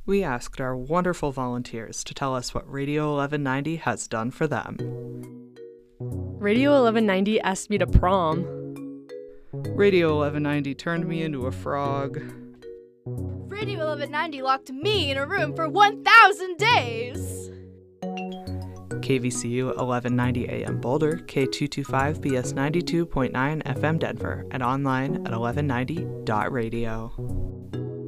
We asked our wonderful volunteers to tell us what Radio 1190 has done for them. Radio 1190 asked me to prom. Radio 1190 turned me into a frog. Radio 1190 locked me in a room for 1,000 days. KVCU 1190 AM Boulder, K225 BS 92.9 FM Denver, and online at 1190.radio.